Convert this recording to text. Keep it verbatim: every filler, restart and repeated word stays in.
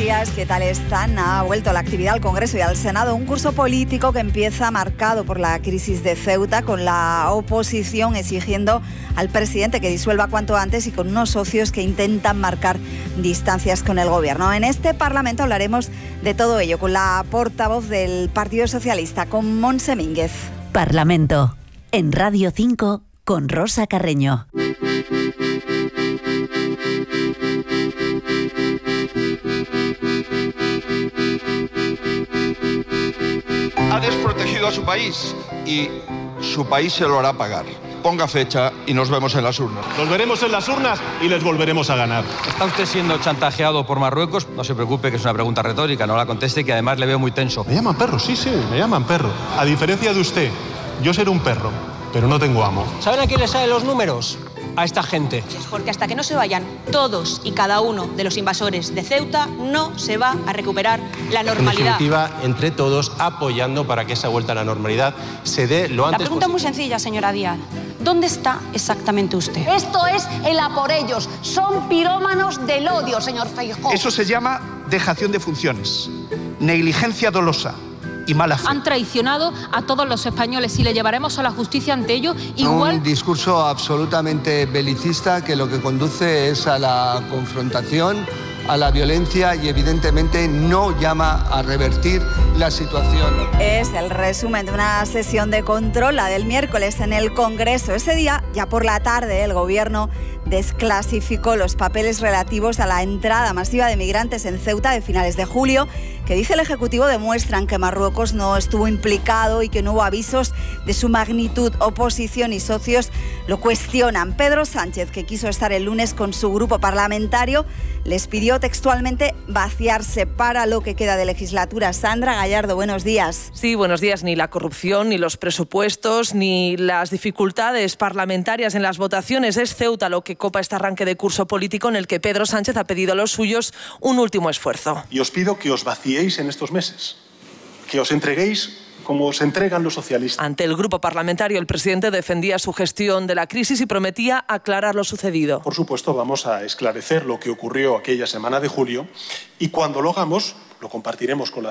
días, ¿qué tal están? Ha vuelto la actividad al Congreso y al Senado, un curso político que empieza marcado por la crisis de Ceuta, con la oposición exigiendo al presidente que disuelva cuanto antes y con unos socios que intentan marcar distancias con el gobierno. En este Parlamento hablaremos de todo ello con la portavoz del Partido Socialista, con Montse Mínguez. Parlamento, en Radio cinco, con Rosa Carreño. Ha desprotegido a su país y su país se lo hará pagar. Ponga fecha y nos vemos en las urnas. Nos veremos en las urnas y les volveremos a ganar. ¿Está usted siendo chantajeado por Marruecos? No se preocupe, que es una pregunta retórica, no la conteste, que además le veo muy tenso. ¿Me llaman perro? Sí, sí, me llaman perro. A diferencia de usted, yo seré un perro, pero no tengo amo. ¿Saben a quién le salen los números? A esta gente. Porque hasta que no se vayan todos y cada uno de los invasores de Ceuta, no se va a recuperar la normalidad. En definitiva, entre todos, apoyando para que esa vuelta a la normalidad se dé lo antes posible. La pregunta es muy sencilla, señora Díaz. ¿Dónde está exactamente usted? Esto es el a por ellos. Son pirómanos del odio, señor Feijóo. Eso se llama dejación de funciones, negligencia dolosa y mala fe. Han traicionado a todos los españoles y le llevaremos a la justicia ante ello. Igual... Un discurso absolutamente belicista que lo que conduce es a la confrontación, a la violencia y evidentemente no llama a revertir la situación. Es el resumen de una sesión de control, la del miércoles en el Congreso. Ese día, ya por la tarde, el Gobierno desclasificó los papeles relativos a la entrada masiva de migrantes en Ceuta de finales de julio, que dice el Ejecutivo demuestran que Marruecos no estuvo implicado y que no hubo avisos de su magnitud. Oposición y socios lo cuestionan. Pedro Sánchez, que quiso estar el lunes con su grupo parlamentario, les pidió textualmente vaciarse para lo que queda de legislatura. Sandra Gallardo, buenos días. Sí, buenos días. Ni la corrupción, ni los presupuestos, ni las dificultades parlamentarias en las votaciones. Es Ceuta lo que copa este arranque de curso político en el que Pedro Sánchez ha pedido a los suyos un último esfuerzo. Y os pido que os vaciéis en estos meses, que os entreguéis como se entregan los socialistas. Ante el grupo parlamentario, el presidente defendía su gestión de la crisis y prometía aclarar lo sucedido. Por supuesto, vamos a esclarecer lo que ocurrió aquella semana de julio y cuando lo hagamos, lo compartiremos con la